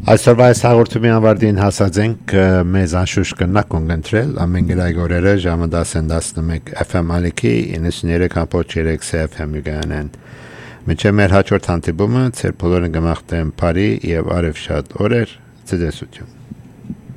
Այսօրվա այս հաղորդումի ավարտին հասած ենք մեզ անշուշտ կնակ ունգընտրել ամեն գրայգորերը ժամը 10:11 FM ալիքի 93.3 CFM յուգանեն Մինչև մեր հաջորդ հանդիպումը ցեր բոլորին գմախտեմ բարի եւ արև շատ օրեր ցտեսություն